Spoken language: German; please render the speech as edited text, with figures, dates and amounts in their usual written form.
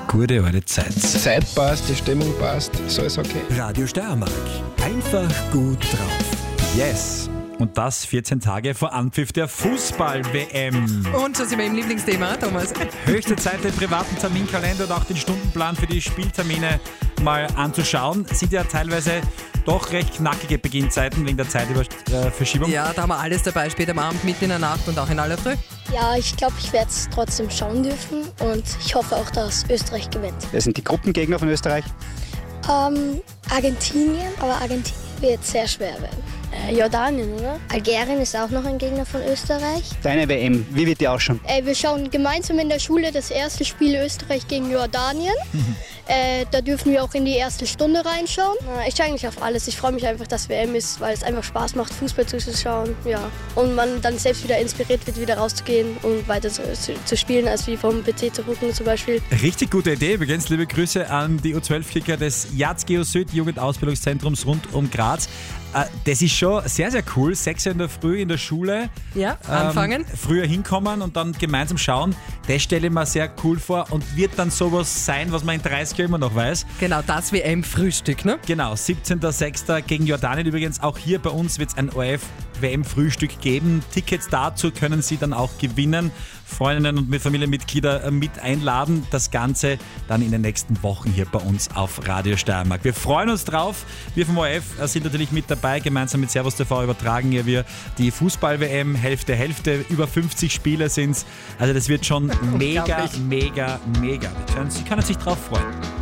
Gute alte Zeit. Zeit passt, die Stimmung passt, ist alles okay. Radio Steiermark. Einfach gut drauf. Yes. Und das 14 Tage vor Anpfiff der Fußball-WM. Und schon sind wir im Lieblingsthema, Thomas. Höchste Zeit, den privaten Terminkalender und auch den Stundenplan für die Spieltermine mal anzuschauen. Sind ja teilweise doch recht knackige Beginnzeiten wegen der Zeitverschiebung. Ja, da haben wir alles dabei, spät am Abend, mitten in der Nacht und auch in aller Früh. Ja, ich glaube, ich werde es trotzdem schauen dürfen und ich hoffe auch, dass Österreich gewinnt. Wer sind die Gruppengegner von Österreich? Argentinien, aber Argentinien wird sehr schwer werden. Jordanien, oder? Algerien ist auch noch ein Gegner von Österreich. Deine WM, wie wird die ausschauen? Wir schauen gemeinsam in der Schule das erste Spiel Österreich gegen Jordanien. Da dürfen wir auch in die erste Stunde reinschauen. Ich schaue eigentlich auf alles. Ich freue mich einfach, dass WM ist, weil es einfach Spaß macht, Fußball zuzuschauen. Ja. Und man dann selbst wieder inspiriert wird, wieder rauszugehen und weiter zu spielen, als wie vom PC zu gucken zum Beispiel. Richtig gute Idee. Übrigens, liebe Grüße an die U12-Kicker des JAZGEO Süd Jugendausbildungszentrums rund um Graz. Das ist schon sehr, sehr cool. 6 Uhr in der Früh in der Schule. Ja, anfangen. Früher hinkommen und dann gemeinsam schauen. Das stelle ich mir sehr cool vor und wird dann sowas sein, was man in 30 Jahren immer noch weiß. Genau, das WM-Frühstück, ne? Genau, 17.06. gegen Jordanien. Übrigens auch hier bei uns wird es ein ORF-WM-Frühstück geben. Tickets dazu können Sie dann auch gewinnen. Freundinnen und Familienmitglieder mit einladen. Das Ganze dann in den nächsten Wochen hier bei uns auf Radio Steiermark. Wir freuen uns drauf. Wir vom ORF sind natürlich mit dabei. Gemeinsam mit Servus TV übertragen wir die Fußball-WM. Hälfte. Über 50 Spiele sind es. Also das wird schon mega. Sie können sich drauf freuen.